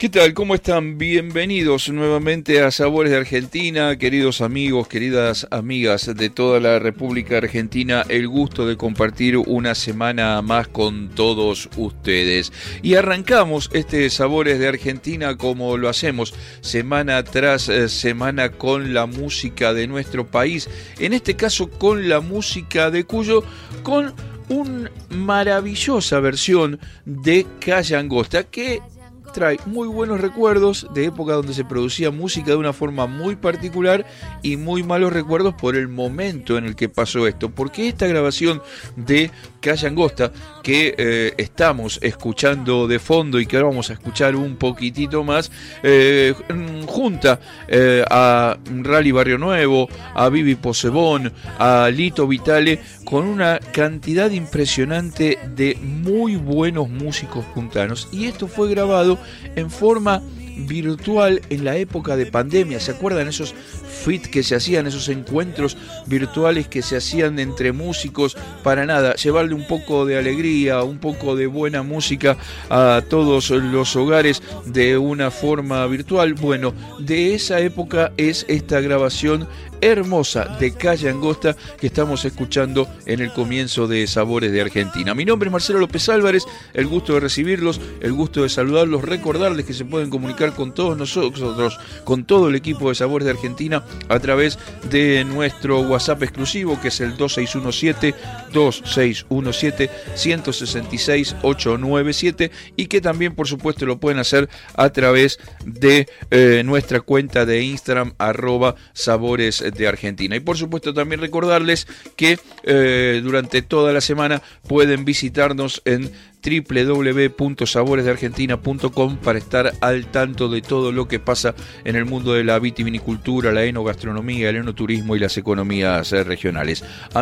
¿Qué tal? ¿Cómo están? Bienvenidos nuevamente a Sabores de Argentina, queridos amigos, queridas amigas de toda la República Argentina. El gusto de compartir una semana más con todos ustedes. Y arrancamos este Sabores de Argentina como lo hacemos semana tras semana con la música de nuestro país. En este caso con la música de Cuyo, con una maravillosa versión de Calle Angosta que trae muy buenos recuerdos de época donde se producía música de una forma muy particular y muy malos recuerdos por el momento en el que pasó esto, porque esta grabación de Calle Angosta que estamos escuchando de fondo y que ahora vamos a escuchar un poquitito más, junta a Rally Barrio Nuevo, a Vivi Posebón, a Lito Vitale, con una cantidad impresionante de muy buenos músicos puntanos, y esto fue grabado en forma virtual en la época de pandemia. ¿Se acuerdan esos fit que se hacían, esos encuentros virtuales que se hacían entre músicos para nada, llevarle un poco de alegría, un poco de buena música a todos los hogares de una forma virtual? Bueno, de esa época es esta grabación hermosa de Calle Angosta que estamos escuchando en el comienzo de Sabores de Argentina. Mi nombre es Marcelo López Álvarez, el gusto de recibirlos, el gusto de saludarlos, recordarles que se pueden comunicar con todos nosotros, con todo el equipo de Sabores de Argentina a través de nuestro WhatsApp exclusivo, que es el 2617-166-897, y que también por supuesto lo pueden hacer a través de nuestra cuenta de Instagram @Sabores de Argentina. Y por supuesto también recordarles que durante toda la semana pueden visitarnos en www.saboresdeargentina.com para estar al tanto de todo lo que pasa en el mundo de la vitivinicultura, la enogastronomía, el enoturismo y las economías regionales.